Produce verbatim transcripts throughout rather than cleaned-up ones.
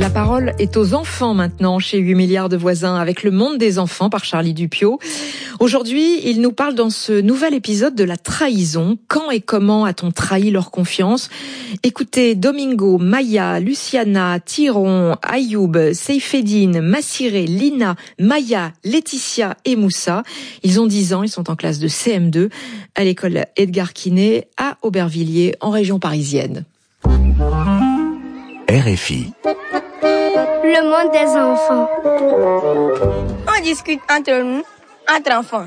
La parole est aux enfants maintenant chez huit milliards de voisins avec Le Monde des enfants par Charlie Dupiot. Aujourd'hui, il nous parle dans ce nouvel épisode de la trahison. Quand et comment a-t-on trahi leur confiance? Écoutez Domingo, Maya, Luciana, Tyron, Ayoub, Seifedine, Massiré, Lina, Maya, Laetitia et Moussa. Ils ont dix ans, ils sont en classe de C M deux à l'école Edgar Quinet à Aubervilliers en région parisienne. R F I. Le monde des enfants. On discute entre nous, entre enfants.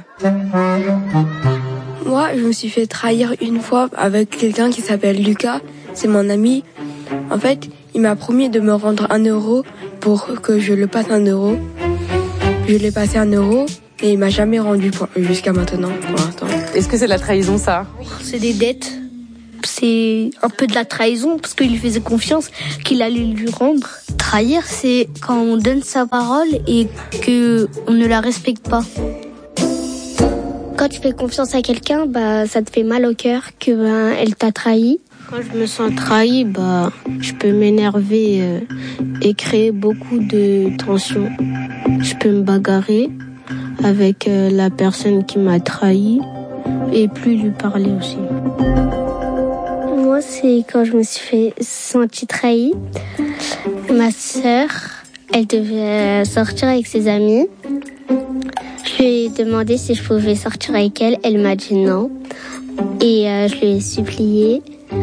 Moi, je me suis fait trahir une fois avec quelqu'un qui s'appelle Lucas. C'est mon ami. En fait, il m'a promis de me rendre un euro pour que je le passe un euro. Je l'ai passé un euro et il m'a jamais rendu pour, jusqu'à maintenant, pour l'instant. Est-ce que c'est de la trahison, ça? C'est des dettes. C'est un peu de la trahison parce qu'il lui faisait confiance qu'il allait lui rendre. Trahir, c'est quand on donne sa parole et que on ne la respecte pas. Quand tu fais confiance à quelqu'un, bah ça te fait mal au cœur que bah, elle t'a trahi. Quand je me sens trahi, bah je peux m'énerver euh, et créer beaucoup de tensions. Je peux me bagarrer avec euh, la personne qui m'a trahi et plus lui parler aussi. Moi, c'est quand je me suis fait sentir trahie. Ma sœur, elle devait sortir avec ses amis. Je lui ai demandé si je pouvais sortir avec elle. Elle m'a dit non. Et euh, je lui ai supplié.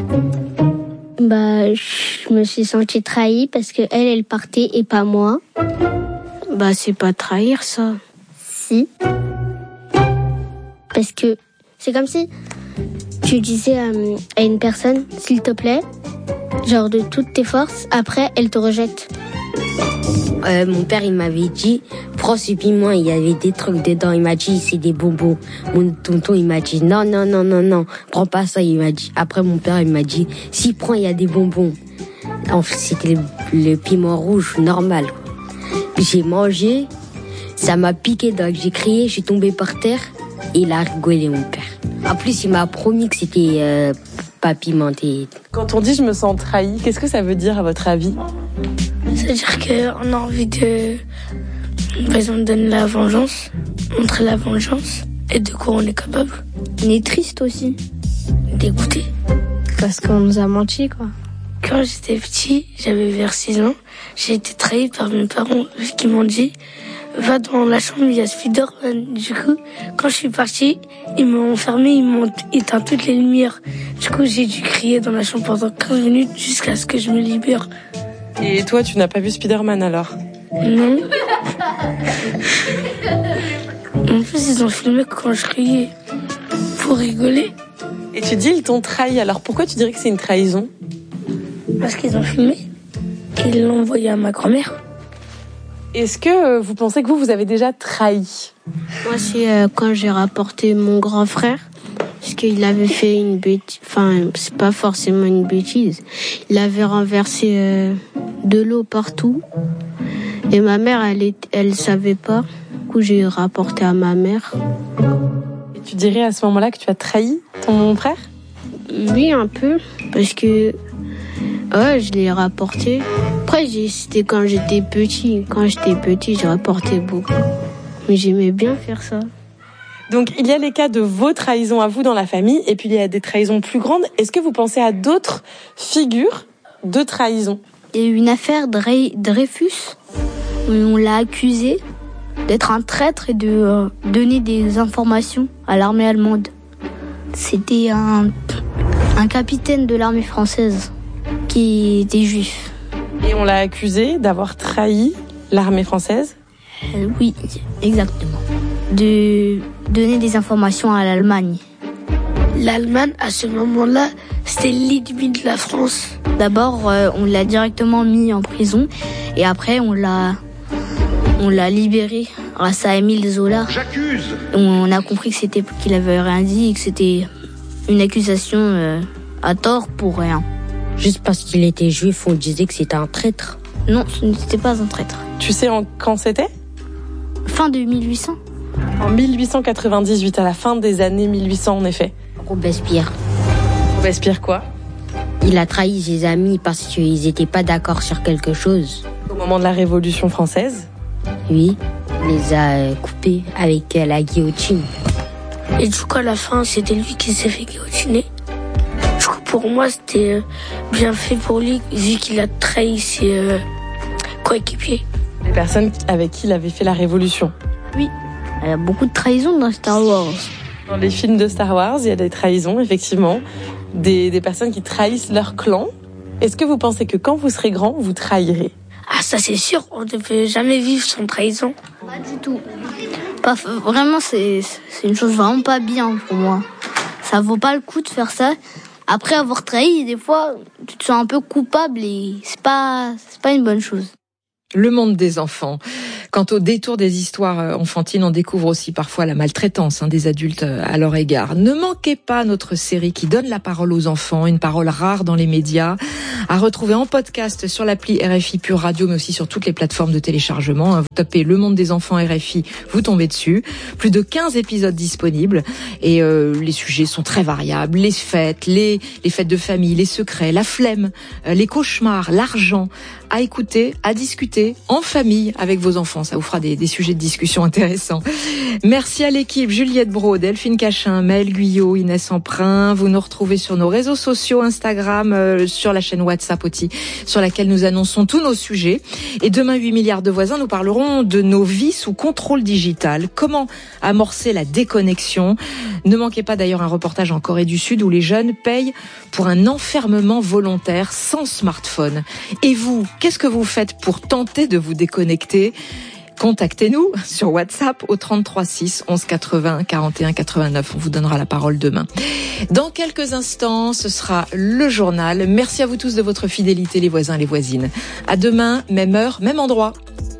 Bah, je me suis sentie trahie parce que elle, elle partait et pas moi. Bah, c'est pas trahir, ça. Si. Parce que c'est comme si tu disais euh, à une personne, s'il te plaît, genre de toutes tes forces, après, elle te rejette. Euh, mon père, il m'avait dit, prends ce piment, il y avait des trucs dedans. Il m'a dit, c'est des bonbons. Mon tonton, il m'a dit, non, non, non, non, non, prends pas ça, il m'a dit. Après, mon père, il m'a dit, si, prends, il y a des bonbons. En fait, c'était le, le piment rouge, normal. J'ai mangé, ça m'a piqué, donc j'ai crié, je suis tombée par terre, et il a rigolé, mon père. En plus, il m'a promis que c'était euh, pas pimenté. Quand on dit je me sens trahi, qu'est-ce que ça veut dire à votre avis? C'est-à-dire qu'on a envie de, par exemple, donner la vengeance, montrer la vengeance et de quoi on est capable. On est triste aussi. Dégoûté. Parce qu'on nous a menti, quoi. Quand j'étais petit, j'avais vers six ans, j'ai été trahi par mes parents qui m'ont dit va dans la chambre, il y a Spider-Man. Du coup, quand je suis partie, ils m'ont enfermé, ils m'ont éteint toutes les lumières. Du coup, j'ai dû crier dans la chambre pendant quinze minutes jusqu'à ce que je me libère. Et toi, tu n'as pas vu Spider-Man alors? Non. En plus, ils ont filmé quand je criais pour rigoler. Et tu dis ils t'ont trahi, alors pourquoi tu dirais que c'est une trahison? Parce qu'ils ont filmé et ils l'ont envoyé à ma grand-mère. Est-ce que vous pensez que vous, vous avez déjà trahi? Moi, c'est euh, quand j'ai rapporté mon grand frère, parce qu'il avait fait une bêtise, enfin, c'est pas forcément une bêtise. Il avait renversé euh, de l'eau partout, et ma mère, elle, est, elle savait pas. Du coup, j'ai rapporté à ma mère. Et tu dirais à ce moment-là que tu as trahi ton frère? Oui, un peu, parce que ouais, je l'ai rapporté. Après, c'était quand j'étais petit. Quand j'étais petit, je rapportais beaucoup. Mais j'aimais bien faire ça. Donc, il y a les cas de vos trahisons à vous dans la famille, et puis il y a des trahisons plus grandes. Est-ce que vous pensez à d'autres figures de trahison? Il y a eu une affaire de Dreyfus où on l'a accusé d'être un traître et de euh, donner des informations à l'armée allemande. C'était un, un capitaine de l'armée française qui était juif. Et on l'a accusé d'avoir trahi l'armée française? euh, Oui, exactement. De donner des informations à l'Allemagne. L'Allemagne, à ce moment-là, c'était l'ennemi de la France. D'abord, euh, on l'a directement mis en prison et après, on l'a, on l'a libéré grâce à Émile Zola. J'accuse. On a compris que c'était qu'il avait rien dit et que c'était une accusation euh, à tort pour rien. Juste parce qu'il était juif, on disait que c'était un traître. Non, ce n'était pas un traître. Tu sais en, quand c'était? Fin de mille huit cents. En mille huit cent quatre-vingt-dix-huit, à la fin des années mille huit cents en effet. Robespierre. Robespierre quoi? Il a trahi ses amis parce qu'ils n'étaient pas d'accord sur quelque chose. Au moment de la Révolution française ? Oui, il les a coupés avec la guillotine. Et du coup, à la fin, c'était lui qui s'est fait guillotiner. Du coup, pour moi, c'était bien fait pour lui, vu qu'il a trahi ses euh, coéquipiers. Les personnes avec qui il avait fait la Révolution. Oui, il y a beaucoup de trahisons dans Star Wars. Dans les films de Star Wars, il y a des trahisons, effectivement. Des, des personnes qui trahissent leur clan. Est-ce que vous pensez que quand vous serez grand, vous trahirez ? Ah, ça c'est sûr, on ne peut jamais vivre sans trahison. Pas du tout. Pas, vraiment, c'est, c'est une chose vraiment pas bien pour moi. Ça vaut pas le coup de faire ça. Après avoir trahi, des fois, tu te sens un peu coupable et c'est pas, c'est pas une bonne chose. Le monde des enfants. Quant au détour des histoires enfantines, on découvre aussi parfois la maltraitance hein, des adultes à leur égard. Ne manquez pas notre série qui donne la parole aux enfants, une parole rare dans les médias, à retrouver en podcast sur l'appli R F I Pure Radio, mais aussi sur toutes les plateformes de téléchargement. Vous tapez Le Monde des enfants R F I, vous tombez dessus. Plus de quinze épisodes disponibles et euh, les sujets sont très variables. Les fêtes, les, les fêtes de famille, les secrets, la flemme, euh, les cauchemars, l'argent, à écouter, à discuter en famille avec vos enfants. Ça vous fera des, des sujets de discussion intéressants. Merci à l'équipe, Juliette Braud, Delphine Cachin, Maëlle Guyot, Inès Emprunt. Vous nous retrouvez sur nos réseaux sociaux, Instagram, euh, sur la chaîne WhatsApp aussi, sur laquelle nous annonçons tous nos sujets. Et demain, huit milliards de voisins, nous parlerons de nos vies sous contrôle digital. Comment amorcer la déconnexion ? Ne manquez pas d'ailleurs un reportage en Corée du Sud où les jeunes payent pour un enfermement volontaire sans smartphone. Et vous, qu'est-ce que vous faites pour tenter de vous déconnecter ? Contactez-nous sur WhatsApp au trente-trois six onze quatre-vingts quarante et un quatre-vingt-neuf. On vous donnera la parole demain. Dans quelques instants, ce sera le journal. Merci à vous tous de votre fidélité, les voisins et les voisines. À demain, même heure, même endroit.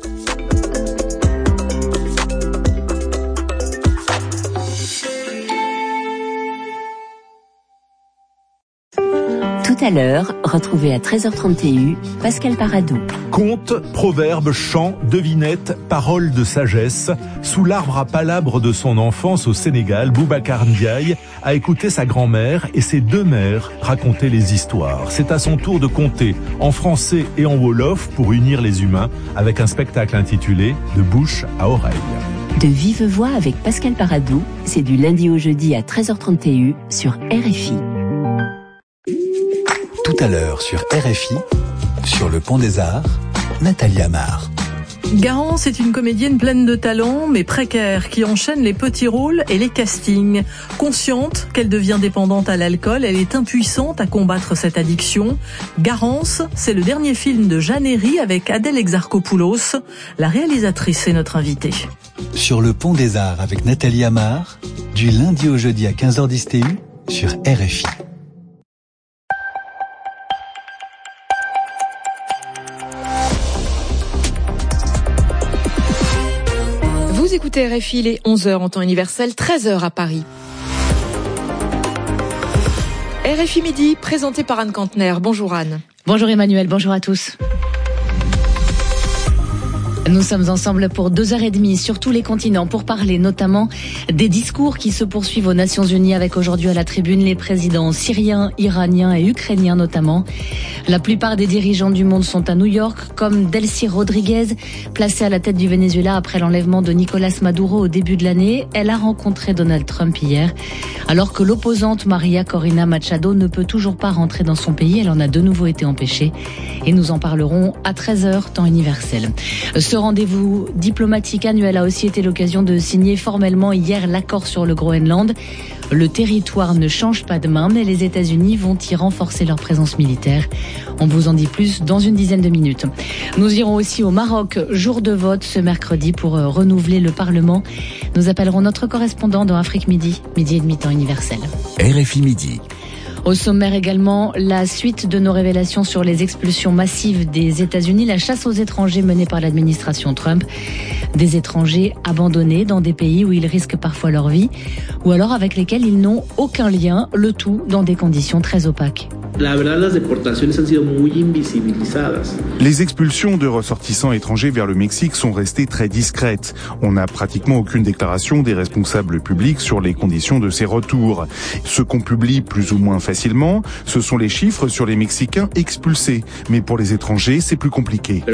Tout à l'heure, retrouvez à treize heures trente et un Pascal Paradou. Contes, proverbes, chants, devinettes, paroles de sagesse. Sous l'arbre à palabres de son enfance au Sénégal, Boubacar Ndiaye a écouté sa grand-mère et ses deux mères raconter les histoires. C'est à son tour de conter en français et en wolof pour unir les humains avec un spectacle intitulé « De bouche à oreille ». De vive voix avec Pascal Paradou, c'est du lundi au jeudi à treize heures trente et un sur R F I. Tout à l'heure sur R F I, sur le Pont des Arts, Nathalie Amar. Garance est une comédienne pleine de talent, mais précaire, qui enchaîne les petits rôles et les castings. Consciente qu'elle devient dépendante à l'alcool, elle est impuissante à combattre cette addiction. Garance, c'est le dernier film de Jeanne Herry avec Adèle Exarchopoulos. La réalisatrice est notre invitée. Sur le Pont des Arts avec Nathalie Amar, du lundi au jeudi à quinze heures dix T U sur R F I. Vous écoutez R F I, il est onze heures en temps universel, treize heures à Paris. R F I Midi, présenté par Anne Kantner. Bonjour Anne. Bonjour Emmanuel, bonjour à tous. Nous sommes ensemble pour deux heures et demie sur tous les continents pour parler notamment des discours qui se poursuivent aux Nations Unies avec aujourd'hui à la tribune les présidents syriens, iraniens et ukrainiens notamment. La plupart des dirigeants du monde sont à New York, comme Delcy Rodriguez, placée à la tête du Venezuela après l'enlèvement de Nicolas Maduro au début de l'année. Elle a rencontré Donald Trump hier, alors que l'opposante Maria Corina Machado ne peut toujours pas rentrer dans son pays. Elle en a de nouveau été empêchée. Et nous en parlerons à treize heures, temps universel. Ce rendez-vous diplomatique annuel a aussi été l'occasion de signer formellement hier l'accord sur le Groenland. Le territoire ne change pas de main, mais les États-Unis vont y renforcer leur présence militaire. On vous en dit plus dans une dizaine de minutes. Nous irons aussi au Maroc, jour de vote ce mercredi pour renouveler le Parlement. Nous appellerons notre correspondant dans Afrique Midi, midi et demi temps universel. R F I Midi. Au sommaire également, la suite de nos révélations sur les expulsions massives des États-Unis, la chasse aux étrangers menée par l'administration Trump, des étrangers abandonnés dans des pays où ils risquent parfois leur vie, ou alors avec lesquels ils n'ont aucun lien, le tout dans des conditions très opaques. Les expulsions de ressortissants étrangers vers le Mexique sont restées très discrètes. On n'a pratiquement aucune déclaration des responsables publics sur les conditions de ces retours. Ce qu'on publie plus ou moins facilement, ce sont les chiffres sur les Mexicains expulsés. Mais pour les étrangers, c'est plus compliqué.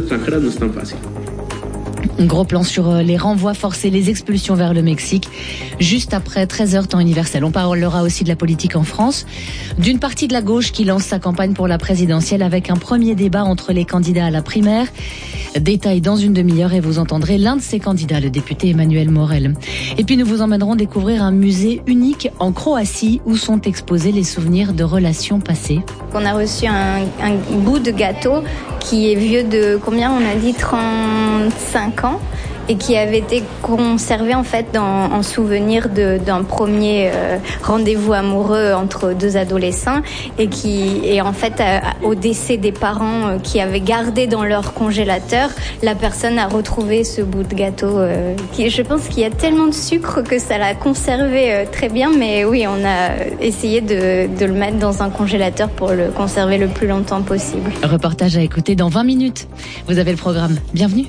Un gros plan sur les renvois forcés, les expulsions vers le Mexique, juste après treize heures temps universel. On parlera aussi de la politique en France, d'une partie de la gauche qui lance sa campagne pour la présidentielle avec un premier débat entre les candidats à la primaire. Détail dans une demi-heure et vous entendrez l'un de ces candidats, le député Emmanuel Morel. Et puis nous vous emmènerons découvrir un musée unique en Croatie où sont exposés les souvenirs de relations passées. On a reçu un, un bout de gâteau qui est vieux de combien on a dit trente-cinq ans et qui avait été conservé en fait dans, en souvenir de, d'un premier euh, rendez-vous amoureux entre deux adolescents et qui et en fait à, à, au décès des parents euh, qui avaient gardé dans leur congélateur, la personne a retrouvé ce bout de gâteau euh, qui, je pense qu'il y a tellement de sucre que ça l'a conservé euh, très bien, mais oui, on a essayé de, de le mettre dans un congélateur pour le conserver le plus longtemps possible. Reportage à écouter dans vingt minutes. Vous avez le programme. Bienvenue.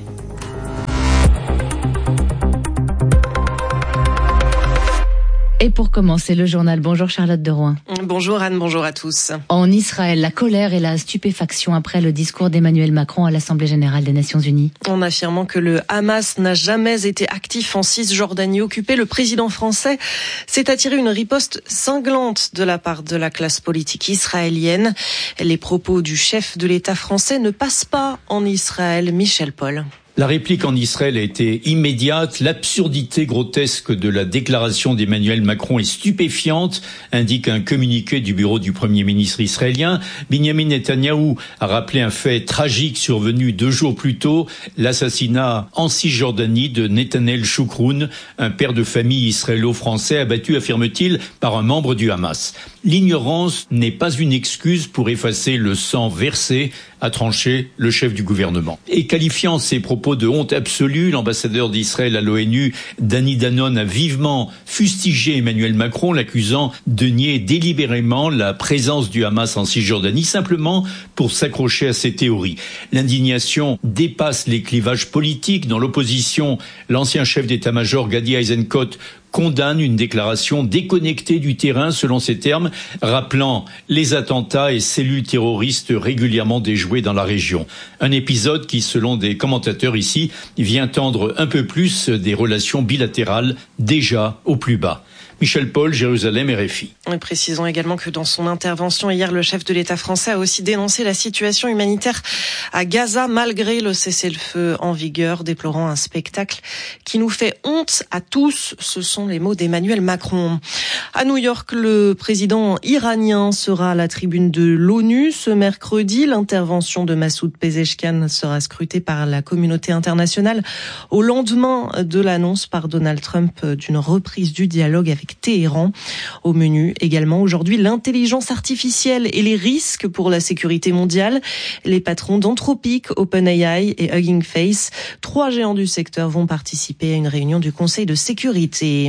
Et pour commencer le journal, bonjour Charlotte de Rouen. Bonjour Anne, bonjour à tous. En Israël, la colère et la stupéfaction après le discours d'Emmanuel Macron à l'Assemblée générale des Nations unies. En affirmant que le Hamas n'a jamais été actif en Cisjordanie occupée, le président français s'est attiré une riposte cinglante de la part de la classe politique israélienne. Les propos du chef de l'État français ne passent pas en Israël. Michel Paul. La réplique en Israël a été immédiate. L'absurdité grotesque de la déclaration d'Emmanuel Macron est stupéfiante, indique un communiqué du bureau du Premier ministre israélien. Binyamin Netanyahou a rappelé un fait tragique survenu deux jours plus tôt, l'assassinat en Cisjordanie de Netanel Choukroun, un père de famille israélo-français abattu, affirme-t-il, par un membre du Hamas. L'ignorance n'est pas une excuse pour effacer le sang versé, a tranché le chef du gouvernement. Et qualifiant ses propos de honte absolue, l'ambassadeur d'Israël à l'ONU, Danny Danon, a vivement fustigé Emmanuel Macron, l'accusant de nier délibérément la présence du Hamas en Cisjordanie, simplement pour s'accrocher à ses théories. L'indignation dépasse les clivages politiques. Dans l'opposition, l'ancien chef d'état-major Gadi Eisenkot condamne une déclaration déconnectée du terrain, selon ses termes, rappelant les attentats et cellules terroristes régulièrement déjouées dans la région. Un épisode qui, selon des commentateurs ici, vient tendre un peu plus des relations bilatérales déjà au plus bas. Michel Paul, Jérusalem, R F I. Et précisons également que dans son intervention hier, le chef de l'État français a aussi dénoncé la situation humanitaire à Gaza malgré le cessez-le-feu en vigueur, déplorant un spectacle qui nous fait honte à tous. Ce sont les mots d'Emmanuel Macron. À New York, le président iranien sera à la tribune de l'ONU ce mercredi. L'intervention de Massoud Pezeshkian sera scrutée par la communauté internationale au lendemain de l'annonce par Donald Trump d'une reprise du dialogue avec Téhéran. Au menu également aujourd'hui, l'intelligence artificielle et les risques pour la sécurité mondiale. Les patrons d'Anthropic, OpenAI et Hugging Face, trois géants du secteur, vont participer à une réunion du Conseil de sécurité.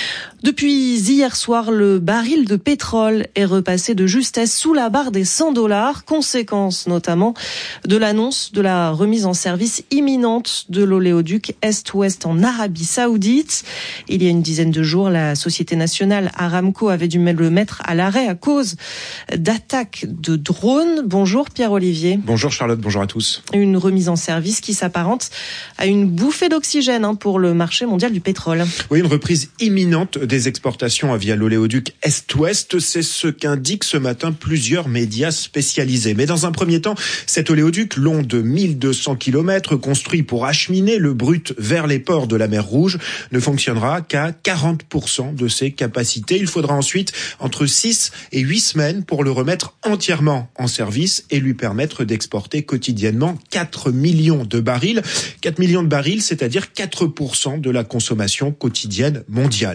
Depuis hier soir, le baril de pétrole est repassé de justesse sous la barre des cent dollars, conséquence notamment de l'annonce de la remise en service imminente de l'oléoduc Est-Ouest en Arabie Saoudite. Il y a une dizaine de jours, la société nationale Aramco avait dû le mettre à l'arrêt à cause d'attaques de drones. Bonjour Pierre-Olivier. Bonjour Charlotte, bonjour à tous. Une remise en service qui s'apparente à une bouffée d'oxygène hein, pour le marché mondial du pétrole. Oui, une reprise imminente des exportations via l'oléoduc Est-Ouest, c'est ce qu'indiquent ce matin plusieurs médias spécialisés. Mais dans un premier temps, cet oléoduc long de mille deux cents kilomètres, construit pour acheminer le brut vers les ports de la mer Rouge, ne fonctionnera qu'à quarante pour cent de ses capacités. Il faudra ensuite entre six et huit semaines pour le remettre entièrement en service et lui permettre d'exporter quotidiennement quatre millions de barils. quatre millions de barils, c'est-à-dire quatre pour cent de la consommation quotidienne mondiale.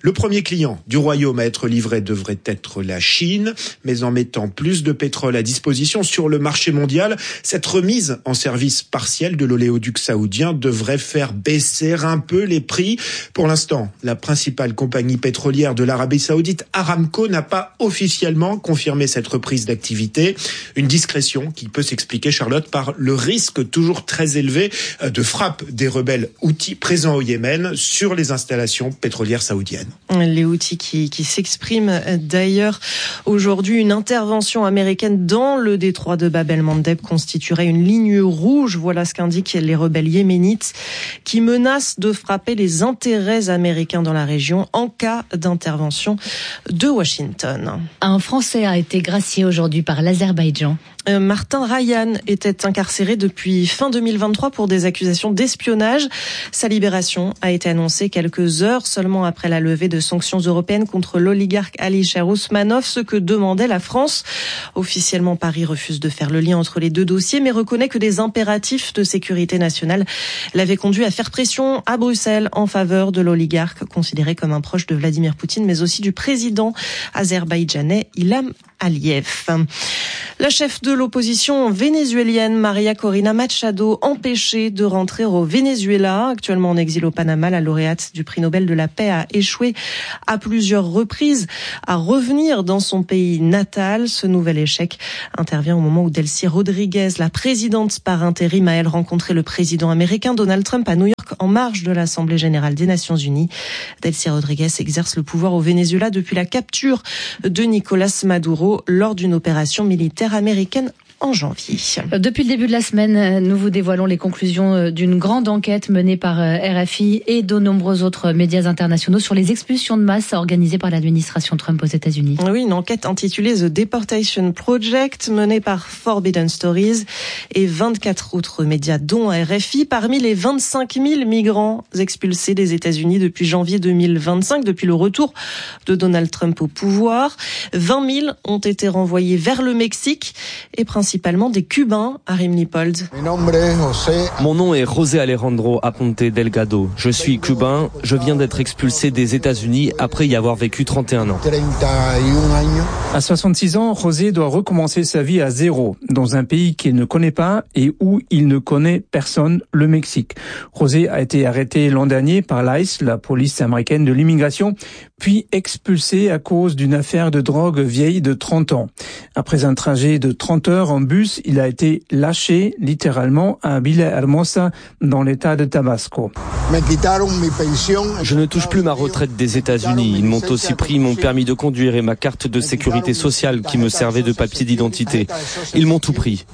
Le premier client du royaume à être livré devrait être la Chine, mais en mettant plus de pétrole à disposition sur le marché mondial, cette remise en service partielle de l'oléoduc saoudien devrait faire baisser un peu les prix. Pour l'instant, la principale compagnie pétrolière de l'Arabie saoudite, Aramco, n'a pas officiellement confirmé cette reprise d'activité. Une discrétion qui peut s'expliquer, Charlotte, par le risque toujours très élevé de frappe des rebelles Houthis présents au Yémen sur les installations pétrolières saoudiennes. Les Houthis qui, qui s'expriment d'ailleurs aujourd'hui. Une intervention américaine dans le détroit de Bab el-Mandeb constituerait une ligne rouge. Voilà ce qu'indiquent les rebelles yéménites qui menacent de frapper les intérêts américains dans la région en cas d'intervention de Washington. Un Français a été gracié aujourd'hui par l'Azerbaïdjan. Euh, Martin Ryan était incarcéré depuis fin deux mille vingt-trois pour des accusations d'espionnage. Sa libération a été annoncée quelques heures seulement après la levée de sanctions européennes contre l'oligarque Alisher Ousmanov, ce que demandait la France. Officiellement, Paris refuse de faire le lien entre les deux dossiers, mais reconnaît que des impératifs de sécurité nationale l'avaient conduit à faire pression à Bruxelles en faveur de l'oligarque, considéré comme un proche de Vladimir Poutine, mais aussi du président azerbaïdjanais Ilham Aliyev. La chef de l'opposition vénézuélienne, Maria Corina Machado, empêchée de rentrer au Venezuela, actuellement en exil au Panama, la lauréate du prix Nobel de la paix a échoué à plusieurs reprises à revenir dans son pays natal. Ce nouvel échec intervient au moment où Delcy Rodriguez, la présidente par intérim, a elle rencontré le président américain Donald Trump à New York en marge de l'Assemblée générale des Nations unies. Delcy Rodriguez exerce le pouvoir au Venezuela depuis la capture de Nicolas Maduro lors d'une opération militaire américaine en janvier. Depuis le début de la semaine, nous vous dévoilons les conclusions d'une grande enquête menée par R F I et de nombreux autres médias internationaux sur les expulsions de masse organisées par l'administration Trump aux États-Unis. Oui, une enquête intitulée The Deportation Project menée par Forbidden Stories et vingt-quatre autres médias dont R F I. Parmi les vingt-cinq mille migrants expulsés des États-Unis depuis janvier deux mille vingt-cinq, depuis le retour de Donald Trump au pouvoir, vingt mille ont été renvoyés vers le Mexique et principalement principalement des Cubains, Arim Lipold. Mon nom est José Alejandro Aponte Delgado. Je suis cubain. Je viens d'être expulsé des États-Unis après y avoir vécu trente et un ans. À soixante-six ans, José doit recommencer sa vie à zéro, dans un pays qu'il ne connaît pas et où il ne connaît personne, le Mexique. José a été arrêté l'an dernier par l'I C E, la police américaine de l'immigration, puis expulsé à cause d'une affaire de drogue vieille de trente ans. Après un trajet de trente heures en bus, il a été lâché littéralement à Villahermosa dans l'état de Tabasco. Je ne touche plus ma retraite des États-Unis. Ils m'ont aussi pris mon permis de conduire et ma carte de sécurité sociale qui me servait de papier d'identité. Ils m'ont tout pris.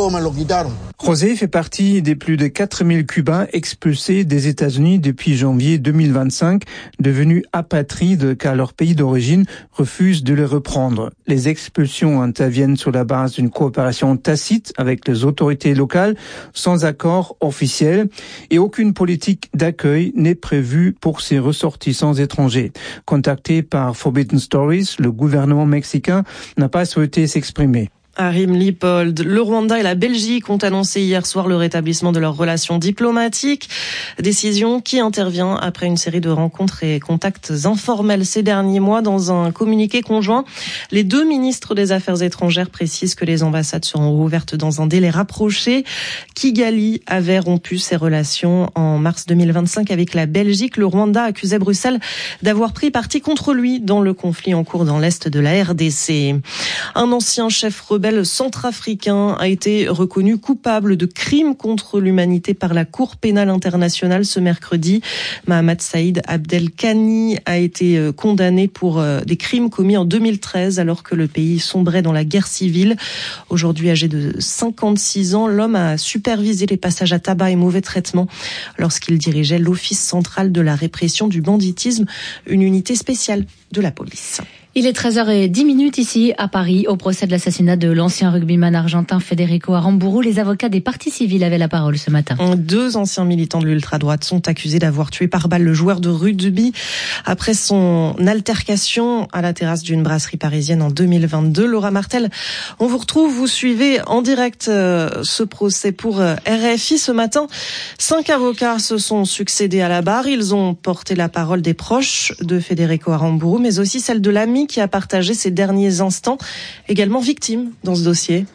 José fait partie des plus de quatre mille Cubains expulsés des États-Unis depuis janvier deux mille vingt-cinq, devenus apatrides car leur pays d'origine refuse de les reprendre. Les expulsions interviennent sur la base d'une coopération tacite avec les autorités locales, sans accord officiel, et aucune politique d'accueil n'est prévue pour ces ressortissants étrangers. Contacté par Forbidden Stories, le gouvernement mexicain n'a pas souhaité s'exprimer. Arim Lipold. Le Rwanda et la Belgique ont annoncé hier soir le rétablissement de leurs relations diplomatiques. Décision qui intervient après une série de rencontres et contacts informels ces derniers mois. Dans un communiqué conjoint, les deux ministres des Affaires étrangères précisent que les ambassades seront rouvertes dans un délai rapproché. Kigali avait rompu ses relations en mars deux mille vingt-cinq avec la Belgique. Le Rwanda accusait Bruxelles d'avoir pris parti contre lui dans le conflit en cours dans l'est de la R D C. Un ancien chef rebelle centrafricain a été reconnu coupable de crimes contre l'humanité par la Cour pénale internationale ce mercredi. Mahamat Saïd Abdelkani a été condamné pour des crimes commis en deux mille treize alors que le pays sombrait dans la guerre civile. Aujourd'hui âgé de cinquante-six ans, l'homme a supervisé les passages à tabac et mauvais traitements lorsqu'il dirigeait l'Office central de la répression du banditisme, une unité spéciale de la police. Il est treize heures dix ici à Paris, au procès de l'assassinat de l'ancien rugbyman argentin Federico Aramburu. Les avocats des parties civiles avaient la parole ce matin. Deux anciens militants de l'ultra-droite sont accusés d'avoir tué par balle le joueur de rugby après son altercation à la terrasse d'une brasserie parisienne en deux mille vingt-deux. Laura Martel, on vous retrouve, vous suivez en direct ce procès pour R F I ce matin. Cinq avocats se sont succédés à la barre. Ils ont porté la parole des proches de Federico Aramburu, mais aussi celle de l'ami qui a partagé ses derniers instants, également victime dans ce dossier.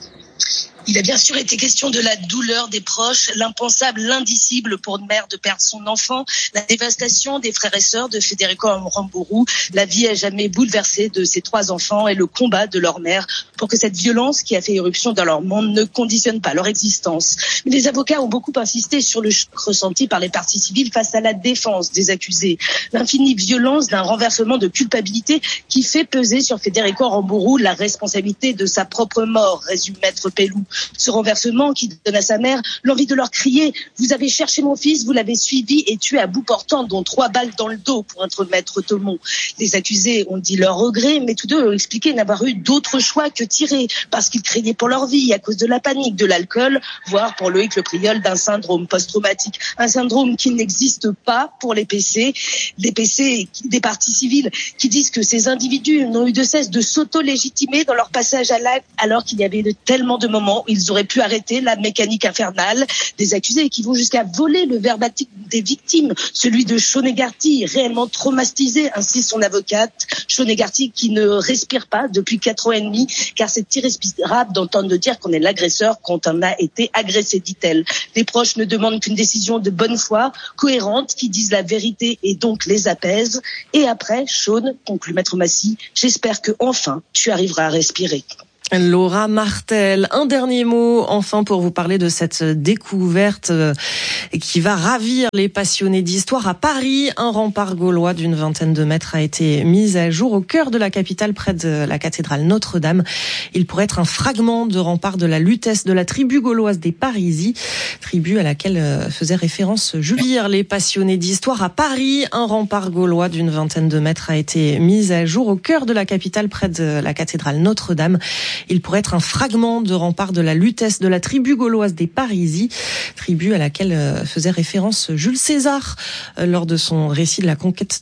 Il a bien sûr été question de la douleur des proches, l'impensable, l'indicible pour une mère de perdre son enfant, la dévastation des frères et sœurs de Federico Aramburu, la vie à jamais bouleversée de ses trois enfants et le combat de leur mère pour que cette violence qui a fait éruption dans leur monde ne conditionne pas leur existence. Mais les avocats ont beaucoup insisté sur le choc ressenti par les parties civiles face à la défense des accusés, l'infinie violence d'un renversement de culpabilité qui fait peser sur Federico Aramburu la responsabilité de sa propre mort, résume Maître Pellou. Ce renversement qui donne à sa mère l'envie de leur crier « Vous avez cherché mon fils, vous l'avez suivi et tué à bout portant, dont trois balles dans le dos » pour être Maître Thomon. Les accusés ont dit leur regret, mais tous deux ont expliqué n'avoir eu d'autre choix que tirer, parce qu'ils craignaient pour leur vie à cause de la panique, de l'alcool, voire pour Loïc Le Priol d'un syndrome post-traumatique. Un syndrome qui n'existe pas pour les P C. Les P C des parties civiles qui disent que ces individus n'ont eu de cesse de s'auto-légitimer dans leur passage à l'acte, alors qu'il y avait de tellement de moments où ils auraient pu arrêter la mécanique infernale. Des accusés qui vont jusqu'à voler le verbatim des victimes, celui de Sean Egarty, réellement traumatisé, ainsi son avocate. Sean Egarty qui ne respire pas depuis quatre ans et demi, car c'est irrespirable d'entendre dire qu'on est l'agresseur quand on a été agressé, dit-elle. Les proches ne demandent qu'une décision de bonne foi, cohérente, qui dise la vérité et donc les apaise. Et après, Sean, conclut Maître Massy, j'espère que enfin tu arriveras à respirer. Laura Martel, un dernier mot enfin pour vous parler de cette découverte qui va ravir les passionnés d'histoire. À Paris, un rempart gaulois d'une vingtaine de mètres a été mis à jour au cœur de la capitale, près de la cathédrale Notre-Dame. Il pourrait être un fragment de rempart de la Lutèce, de la tribu gauloise des Parisis, tribu à laquelle faisait référence Jules. Les passionnés d'histoire. À Paris, un rempart gaulois d'une vingtaine de mètres a été mis à jour au cœur de la capitale, près de la cathédrale Notre-Dame. Il pourrait être un fragment de rempart de la Lutèce, de la tribu gauloise des Parisis, tribu à laquelle faisait référence Jules César lors de son récit de la conquête